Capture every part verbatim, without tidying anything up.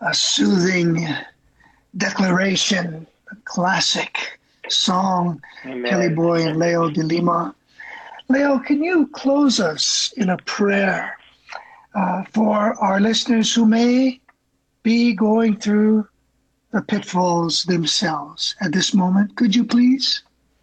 a soothing declaration, a classic song, Amen. Kelly Boy and Leo de Lima. Leo, can you close us in a prayer uh, for our listeners who may be going through the pitfalls themselves at this moment? Could you please?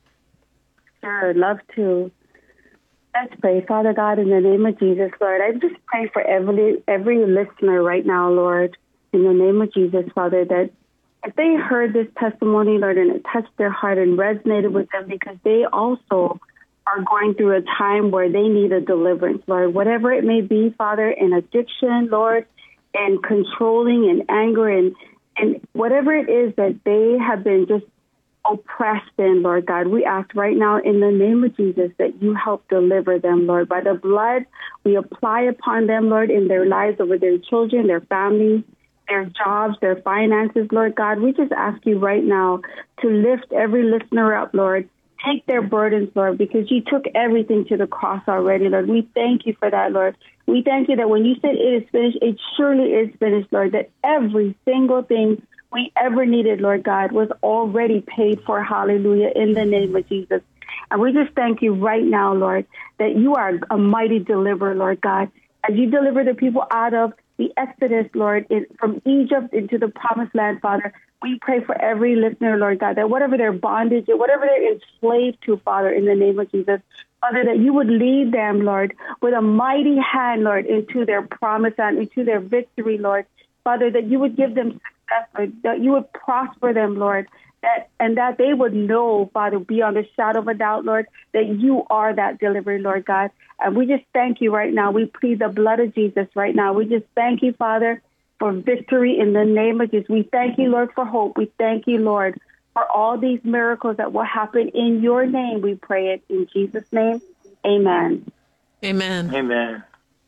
Sure, I'd love to. Let's pray. Father God, in the name of Jesus, Lord, I just pray for every every listener right now, Lord, in the name of Jesus, Father, that if they heard this testimony, Lord, and it touched their heart and resonated with them because they also are going through a time where they need a deliverance, Lord, whatever it may be, Father, in addiction, Lord, and controlling and anger and, and whatever it is that they have been just oppressed in, Lord God, we ask right now in the name of Jesus that you help deliver them, Lord. By the blood we apply upon them, Lord, in their lives, over their children, their families, their jobs, their finances, Lord God. We just ask you right now to lift every listener up, Lord. Take their burdens, Lord, because you took everything to the cross already, Lord. We thank you for that, Lord. We thank you that when you said it is finished, it surely is finished, Lord, that every single thing we ever needed, Lord God, was already paid for. Hallelujah, in the name of Jesus. And we just thank you right now, Lord, that you are a mighty deliverer, Lord God. As you deliver the people out of the Exodus, Lord, in, from Egypt into the promised land, Father, we pray for every listener, Lord God, that whatever their bondage or whatever they're enslaved to, Father, in the name of Jesus, Father, that you would lead them, Lord, with a mighty hand, Lord, into their promise and into their victory, Lord. Father, that you would give them success, Lord, that you would prosper them, Lord, that and that they would know, Father, beyond a shadow of a doubt, Lord, that you are that deliverer, Lord God. And we just thank you right now. We plead the blood of Jesus right now. We just thank you, Father, for victory in the name of Jesus. We thank you, Lord, for hope. We thank you, Lord, for all these miracles that will happen in your name. We pray it in Jesus' name. Amen. Amen. Amen.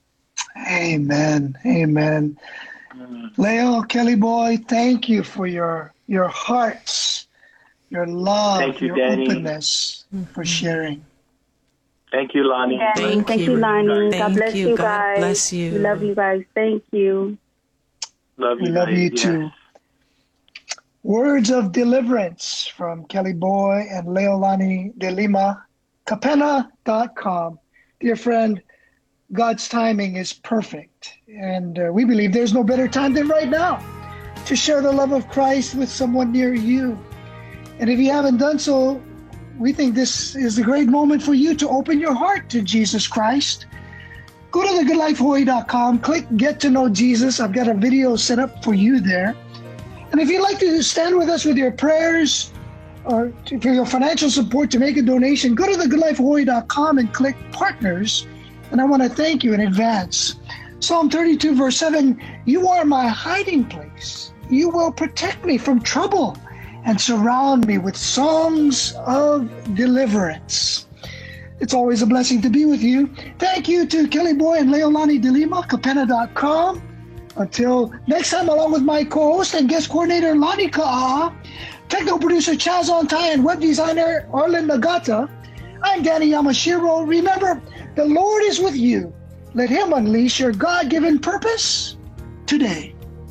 Amen. Amen. Amen. Leo, Kelly Boy, thank you for your your hearts, your love, Thank you, your Danny. openness for sharing. Thank you, Lonnie. Thank, Thank thank you. you, Lonnie. Thank God bless you. you, God guys. bless you. We love you guys. Thank you. Love you We love guys. you Yes. too. Words of deliverance from Kelly Boy and Leolani de Lima, Capenna dot com. Dear friend, God's timing is perfect, and uh, we believe there's no better time than right now to share the love of Christ with someone near you. And if you haven't done so, we think this is a great moment for you to open your heart to Jesus Christ. Go to the good life hawaii dot com, click Get to Know Jesus. I've got a video set up for you there. And if you'd like to stand with us with your prayers or to, for your financial support to make a donation, go to the good life hawaii dot com and click Partners. And I want to thank you in advance. Psalm thirty-two, verse seven, you are my hiding place. You will protect me from trouble and surround me with songs of deliverance. It's always a blessing to be with you. Thank you to Kelly Boy and Leolani de Lima, Capenna dot com. Until next time, along with my co-host and guest coordinator, Lonnie Ka'a, technical producer Chaz Ontai, and web designer Arlen Nagata, I'm Danny Yamashiro. Remember, the Lord is with you. Let him unleash your God-given purpose today.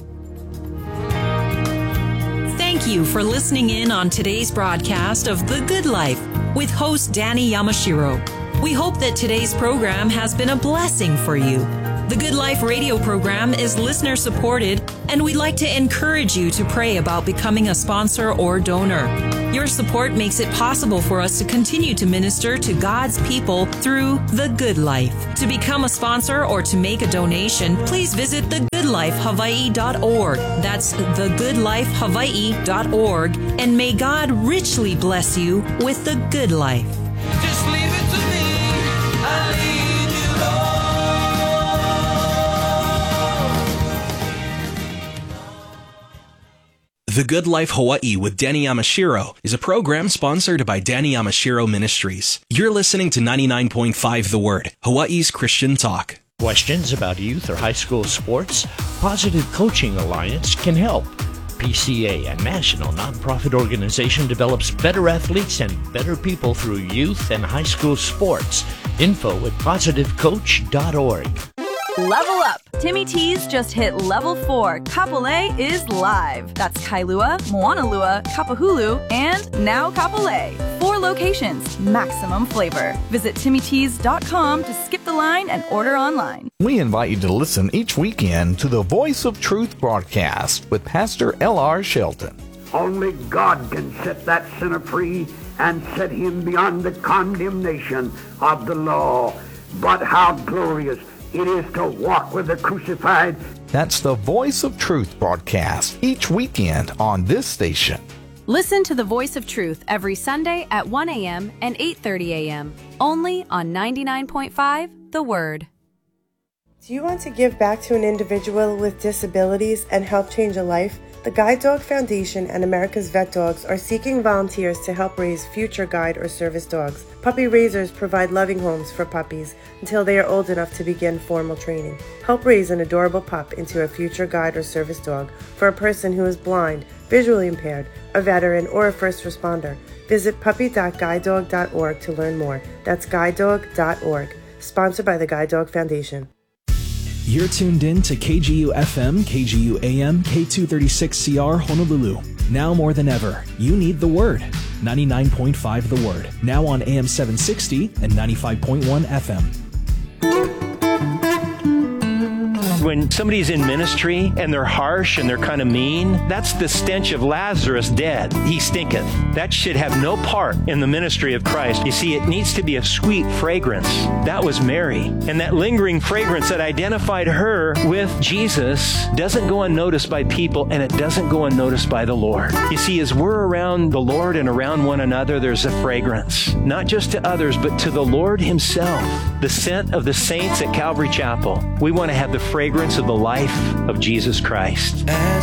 Thank you for listening in on today's broadcast of The Good Life with host Danny Yamashiro. We hope that today's program has been a blessing for you. The Good Life radio program is listener supported, and we'd like to encourage you to pray about becoming a sponsor or donor. Your support makes it possible for us to continue to minister to God's people through The Good Life. To become a sponsor or to make a donation, please visit the good life hawaii dot org. That's the good life hawaii dot org. And may God richly bless you with the good life. Just leave it to me. I leave you, Lord. The Good Life Hawaii with Danny Yamashiro is a program sponsored by Danny Yamashiro Ministries. You're listening to ninety-nine point five The Word, Hawaii's Christian talk. Questions about youth or high school sports? Positive Coaching Alliance can help. P C A, a national nonprofit organization, develops better athletes and better people through youth and high school sports. Info at positive coach dot org. Level up! Timmy T's just hit level four. Kapolei is live. That's Kailua, Moanalua, Kapahulu, and now Kapolei. Four locations, maximum flavor. Visit timmy tees dot com to skip the line and order online. We invite you to listen each weekend to the Voice of Truth broadcast with Pastor L R Shelton. Only God can set that sinner free and set him beyond the condemnation of the law. But how glorious it is to walk with the crucified. That's the Voice of Truth broadcast each weekend on this station. Listen to the Voice of Truth every Sunday at one a.m. and eight thirty a.m. only on ninety-nine point five The Word. Do you want to give back to an individual with disabilities and help change a life? The Guide Dog Foundation and America's Vet Dogs are seeking volunteers to help raise future guide or service dogs. Puppy raisers provide loving homes for puppies until they are old enough to begin formal training. Help raise an adorable pup into a future guide or service dog for a person who is blind, visually impaired, a veteran, or a first responder. Visit puppy dot guide dog dot org to learn more. That's guide dog dot org. Sponsored by the Guide Dog Foundation. You're tuned in to K G U F M, K G U A M, K two thirty-six C R Honolulu. Now more than ever, you need the Word. ninety-nine point five The Word. Now on A M seven sixty and ninety-five point one F M. When somebody's in ministry and they're harsh and they're kind of mean, that's the stench of Lazarus dead. He stinketh. That should have no part in the ministry of Christ. You see, it needs to be a sweet fragrance. That was Mary. And that lingering fragrance that identified her with Jesus doesn't go unnoticed by people, and it doesn't go unnoticed by the Lord. You see, as we're around the Lord and around one another, there's a fragrance, not just to others, but to the Lord himself. The scent of the saints at Calvary Chapel. We want to have the fragrance of the life of Jesus Christ. As